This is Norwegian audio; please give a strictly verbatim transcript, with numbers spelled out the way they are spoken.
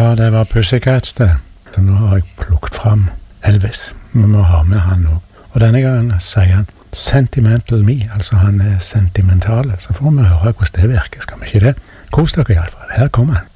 Ja, det var Pussycats det. Så nå har jeg plukket fram Elvis. Vi må ha med han også. Og denne gangen sier han Sentimental Me, altså han er sentimental. Så får vi høre hvordan det virker, skal vi ikke det? Kos dere i alle fall. Her kommer han.